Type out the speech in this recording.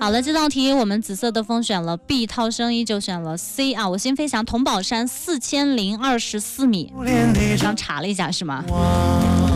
好了，这道题我们紫色的风选了 B， 涛声依旧选了 C 啊。我心飞翔，桐宝山4024米，刚查了一下是吗？